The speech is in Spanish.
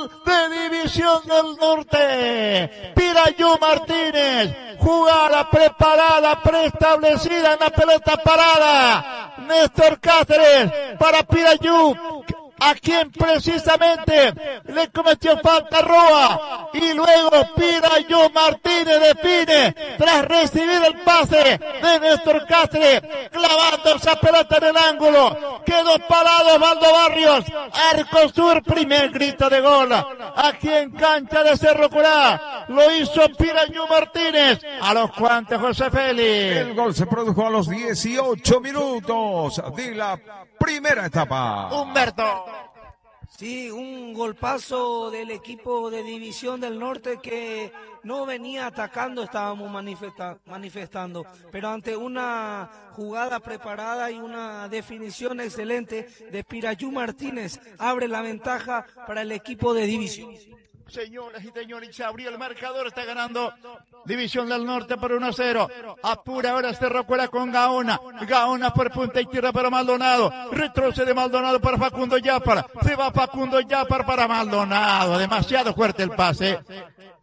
de División del Norte. Pirayú Martínez, jugada preparada, preestablecida en la pelota parada. Néstor Cáceres para Pirayú, a quien precisamente le cometió falta Roa, y luego Pirayú Martínez define tras recibir el pase de Néstor Cáceres, clavando esa pelota en el ángulo. Quedó parado Osvaldo Barrios. Arco Sur, primer grito de gol aquí en cancha de Cerro Curá. Lo hizo Pirayú Martínez. ¿A los cuantos, José Félix? El gol se produjo a los 18 minutos de la primera etapa. Humberto. Sí, un golpazo del equipo de División del Norte que no venía atacando, estábamos manifestando, pero ante una jugada preparada y una definición excelente de Pirayú Martínez, abre la ventaja para el equipo de División. Señoras y señores, se abrió el marcador, está ganando División del Norte por 1-0. Apura ahora Cerro Curá con Gaona. Gaona por punta izquierda para Maldonado. Retrocede Maldonado para Facundo Yapar. Se va Facundo Yapar para Maldonado. Demasiado fuerte el pase.